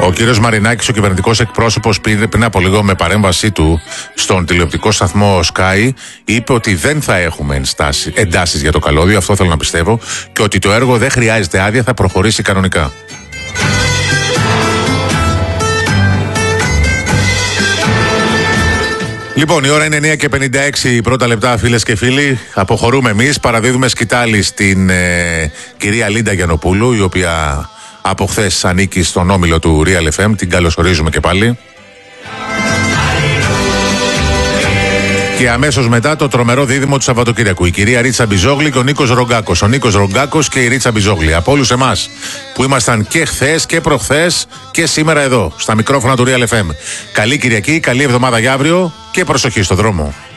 Ο κύριος Μαρινάκης, ο κυβερνητικός εκπρόσωπος, πριν από λίγο με παρέμβασή του στον τηλεοπτικό σταθμό Sky, είπε ότι δεν θα έχουμε εντάσεις για το καλώδιο, αυτό θέλω να πιστεύω, και ότι το έργο δεν χρειάζεται άδεια, θα προχωρήσει κανονικά. Λοιπόν, η ώρα είναι 9:56 πρώτα λεπτά, φίλες και φίλοι. Αποχωρούμε εμείς, παραδίδουμε σκητάλη στην κυρία Λίντα Γιαννοπούλου, η οποία από χθες ανήκει στον όμιλο του Real FM. Την καλωσορίζουμε και πάλι. Και αμέσως μετά το τρομερό δίδυμο του Σαββατοκύριακου. Η κυρία Ρίτσα Μπιζόγλη και ο Νίκος Ρογκάκος. Ο Νίκος Ρογκάκος και η Ρίτσα Μπιζόγλη. Από όλους εμάς που ήμασταν και χθες και προχθές και σήμερα εδώ, στα μικρόφωνα του Real FM. Καλή Κυριακή, καλή εβδομάδα για αύριο και προσοχή στο δρόμο.